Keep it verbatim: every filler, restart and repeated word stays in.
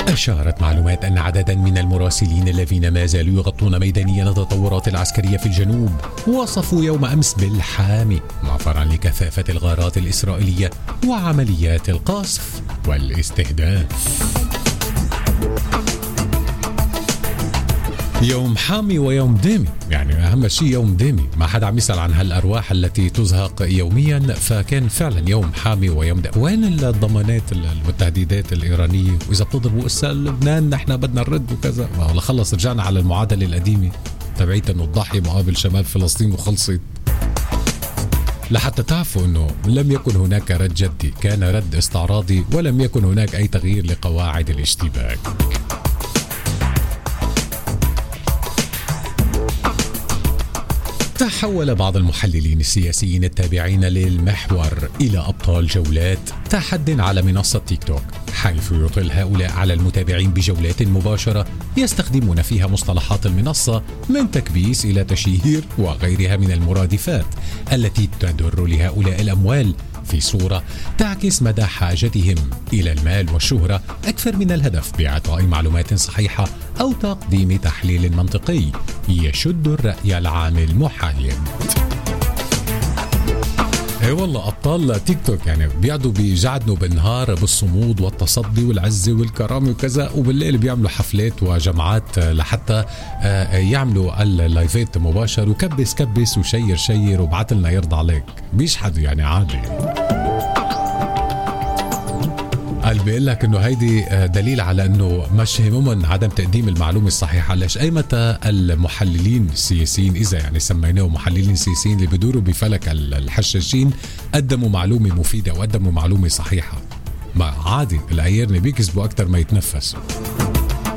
أشارت معلومات أن عددا من المراسلين الذين ما زالوا يغطون ميدانيا التطورات العسكرية في الجنوب وصفوا يوم أمس بالحامي، نظرا لكثافة الغارات الإسرائيلية وعمليات القصف والاستهداف. يوم حامي ويوم دامي، يعني أهم شيء يوم دامي، ما حدا عم يسأل عن هالأرواح التي تزهق يوميا، فكان فعلا يوم حامي ويوم دامي. وين الضمانات والتهديدات الإيرانية؟ وإذا بتضربوا إسا لبنان نحن بدنا نرد وكذا، والله خلص رجعنا على المعادلة القديمة تبعيت أنه الضحية مقابل شمال فلسطين وخلصت. لحتى تعرفوا أنه لم يكن هناك رد جدي، كان رد استعراضي، ولم يكن هناك أي تغيير لقواعد الاشتباك. تحول بعض المحللين السياسيين التابعين للمحور إلى أبطال جولات تحد على منصة تيك توك، حيث يطل هؤلاء على المتابعين بجولات مباشرة يستخدمون فيها مصطلحات المنصة من تكبيس إلى تشهير وغيرها من المرادفات التي تدر لهؤلاء الأموال في صورة تعكس مدى حاجتهم إلى المال والشهرة أكثر من الهدف بإعطاء معلومات صحيحة أو تقديم تحليل منطقي يشد الرأي العام المحايد. اي والله ابطال تيك توك يعني بيقعدوا بيجعدنوا بالنهار بالصمود والتصدي والعزه والكرامه وكذا، وبالليل بيعملوا حفلات وجمعات لحتى يعملوا اللايفات مباشر، وكبس كبس وشير شير وبعت لنا يرضى عليك، بيشحدوا يعني عادي. قال بيقول لك انه هيدي دليل على انه مش همهم عدم تقديم المعلومه الصحيحه. ليش اي متى المحللين السياسيين، اذا يعني سميناهم محللين سياسيين اللي بدوروا بفلك الحشاشين، قدموا معلومه مفيده وقدموا معلومه صحيحه؟ ما عادي الايرني بيكسبوا اكثر ما يتنفسوا.